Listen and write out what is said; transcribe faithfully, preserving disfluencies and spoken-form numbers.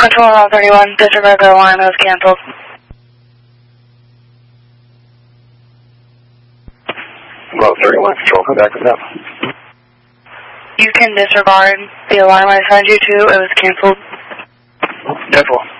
Control one thirty-one, disregard the alarm, it was canceled. one thirty-one, control, come back to that. You can disregard the alarm I assigned you to, it was canceled. ten four.